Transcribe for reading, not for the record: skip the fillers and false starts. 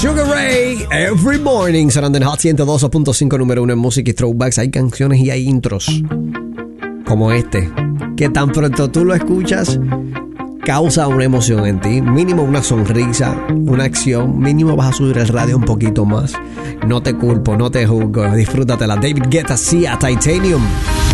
Sugar Ray, Every Morning, sonando en Hot 102.5, número 1 en música y throwbacks. Hay canciones y hay intros como este, que tan pronto tú lo escuchas, causa una emoción en ti. Mínimo una sonrisa, una acción. Mínimo vas a subir el radio un poquito más. No te culpo, no te juzgo. Disfrútatela. David Guetta, Sia, Titanium.